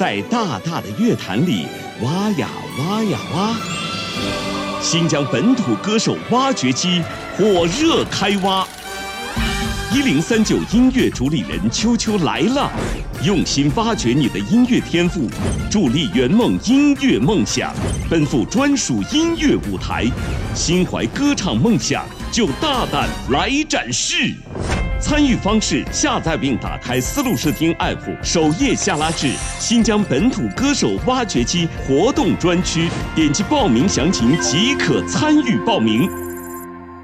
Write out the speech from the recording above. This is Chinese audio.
在大大的乐坛里挖呀挖呀挖。新疆本土歌手挖掘机火热开挖。1039音乐主理人秋秋来了，用心挖掘你的音乐天赋，助力圆梦音乐梦想，奔赴专属音乐舞台，心怀歌唱梦想就大胆来展示。参与方式：下载并打开丝路视听 App， 首页下拉至新疆本土歌手挖掘机活动专区，点击报名详情即可参与报名。